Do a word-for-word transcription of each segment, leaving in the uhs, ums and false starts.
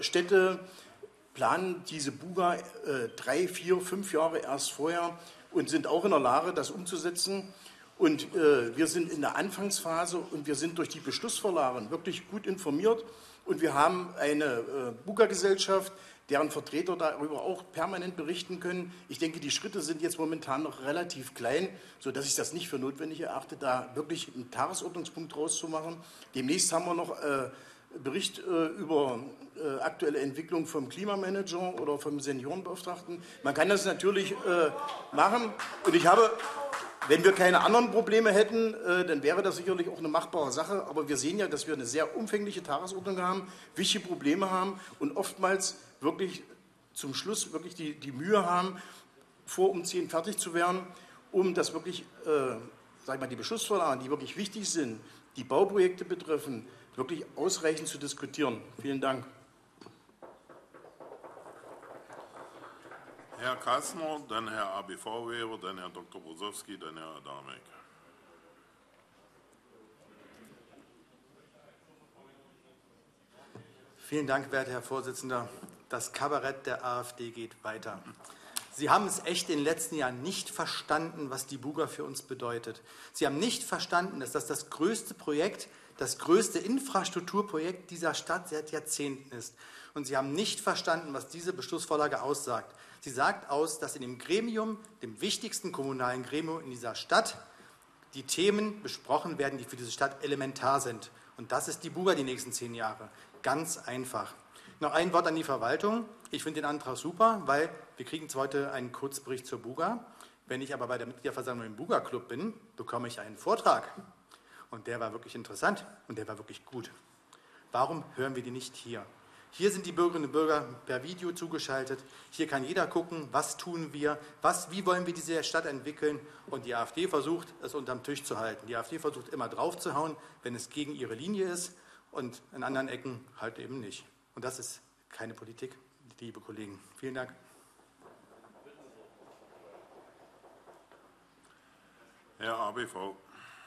Städte planen diese Buga äh, drei, vier, fünf Jahre erst vorher und sind auch in der Lage, das umzusetzen. Und äh, wir sind in der Anfangsphase und wir sind durch die Beschlussvorlagen wirklich gut informiert. Und wir haben eine äh, Buga-Gesellschaft, deren Vertreter darüber auch permanent berichten können. Ich denke, die Schritte sind jetzt momentan noch relativ klein, sodass ich das nicht für notwendig erachte, da wirklich einen Tagesordnungspunkt rauszumachen. Demnächst haben wir noch äh, Bericht äh, über äh, aktuelle Entwicklung vom Klimamanager oder vom Seniorenbeauftragten. Man kann das natürlich äh, machen. Und ich habe, wenn wir keine anderen Probleme hätten, äh, dann wäre das sicherlich auch eine machbare Sache. Aber wir sehen ja, dass wir eine sehr umfängliche Tagesordnung haben, wichtige Probleme haben und oftmals wirklich zum Schluss wirklich die, die Mühe haben, vor um zehn fertig zu werden, um das wirklich, äh, sag ich mal, die Beschlussvorlagen, die wirklich wichtig sind, die Bauprojekte betreffen, wirklich ausreichend zu diskutieren. Vielen Dank. Herr Kastner, dann Herr A B V-Weber, dann Herr Doktor Brosowski, dann Herr Adamek. Vielen Dank, werter Herr Vorsitzender. Das Kabarett der AfD geht weiter. Sie haben es echt in den letzten Jahren nicht verstanden, was die Buga für uns bedeutet. Sie haben nicht verstanden, dass das das größte Projekt, das größte Infrastrukturprojekt dieser Stadt seit Jahrzehnten ist. Und Sie haben nicht verstanden, was diese Beschlussvorlage aussagt. Sie sagt aus, dass in dem Gremium, dem wichtigsten kommunalen Gremium in dieser Stadt, die Themen besprochen werden, die für diese Stadt elementar sind. Und das ist die Buga die nächsten zehn Jahre. Ganz einfach. Noch ein Wort an die Verwaltung. Ich finde den Antrag super, weil wir kriegen zwar heute einen Kurzbericht zur Buga. Wenn ich aber bei der Mitgliederversammlung im Buga-Club bin, bekomme ich einen Vortrag. Und der war wirklich interessant und der war wirklich gut. Warum hören wir die nicht hier? Hier sind die Bürgerinnen und Bürger per Video zugeschaltet. Hier kann jeder gucken, was tun wir, was, wie wollen wir diese Stadt entwickeln. Und die AfD versucht, es unterm Tisch zu halten. Die AfD versucht immer draufzuhauen, wenn es gegen ihre Linie ist. Und in anderen Ecken halt eben nicht. Und das ist keine Politik, liebe Kollegen. Vielen Dank. Herr A B V.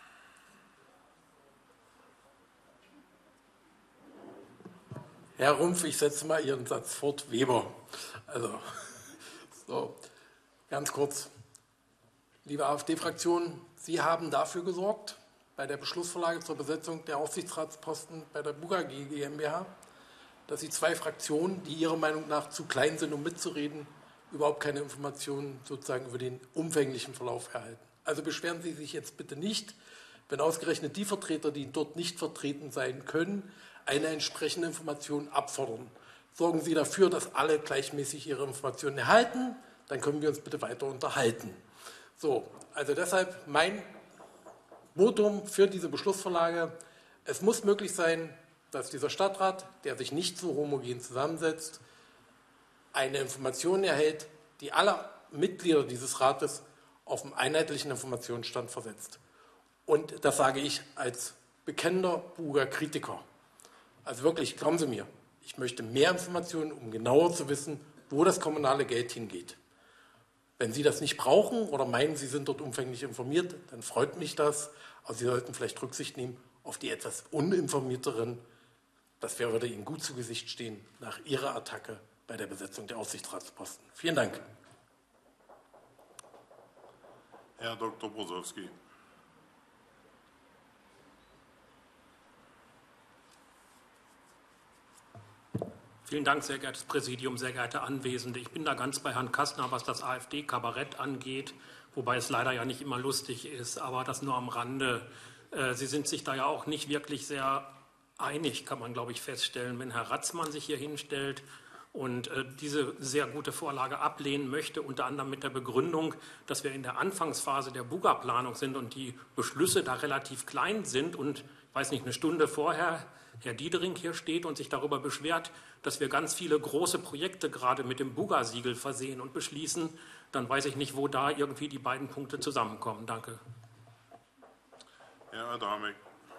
Herr Rumpf, ich setze mal Ihren Satz fort. Weber. Also, so, ganz kurz. Liebe AfD-Fraktion, Sie haben dafür gesorgt, bei der Beschlussvorlage zur Besetzung der Aufsichtsratsposten bei der Buga GmbH, dass Sie zwei Fraktionen, die Ihrer Meinung nach zu klein sind, um mitzureden, überhaupt keine Informationen sozusagen über den umfänglichen Verlauf erhalten. Also beschweren Sie sich jetzt bitte nicht, wenn ausgerechnet die Vertreter, die dort nicht vertreten sein können, eine entsprechende Information abfordern. Sorgen Sie dafür, dass alle gleichmäßig ihre Informationen erhalten, dann können wir uns bitte weiter unterhalten. So, also deshalb mein Votum für diese Beschlussvorlage. Es muss möglich sein, dass dieser Stadtrat, der sich nicht so homogen zusammensetzt, eine Information erhält, die alle Mitglieder dieses Rates auf einen einheitlichen Informationsstand versetzt. Und das sage ich als bekennender Buga-Kritiker. Also wirklich, glauben Sie mir, ich möchte mehr Informationen, um genauer zu wissen, wo das kommunale Geld hingeht. Wenn Sie das nicht brauchen oder meinen, Sie sind dort umfänglich informiert, dann freut mich das. Aber Sie sollten vielleicht Rücksicht nehmen auf die etwas uninformierteren. Das würde Ihnen gut zu Gesicht stehen nach Ihrer Attacke bei der Besetzung der Aufsichtsratsposten. Vielen Dank. Herr Doktor Brosowski. Vielen Dank, sehr geehrtes Präsidium, sehr geehrte Anwesende. Ich bin da ganz bei Herrn Kastner, was das AfD-Kabarett angeht, wobei es leider ja nicht immer lustig ist, aber das nur am Rande. Sie sind sich da ja auch nicht wirklich sehr einig, kann man, glaube ich, feststellen, wenn Herr Ratzmann sich hier hinstellt und diese sehr gute Vorlage ablehnen möchte, unter anderem mit der Begründung, dass wir in der Anfangsphase der Buga-Planung sind und die Beschlüsse da relativ klein sind und, ich weiß nicht, eine Stunde vorher Herr Diedering hier steht und sich darüber beschwert, dass wir ganz viele große Projekte gerade mit dem Buga-Siegel versehen und beschließen, dann weiß ich nicht, wo da irgendwie die beiden Punkte zusammenkommen. Danke. Herr Adamek.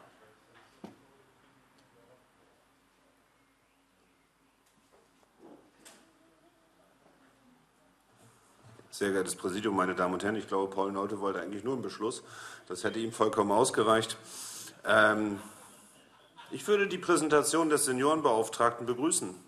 Sehr geehrtes Präsidium, meine Damen und Herren, ich glaube, Paul Neute wollte eigentlich nur einen Beschluss. Das hätte ihm vollkommen ausgereicht. Ähm, ich würde die Präsentation des Seniorenbeauftragten begrüßen.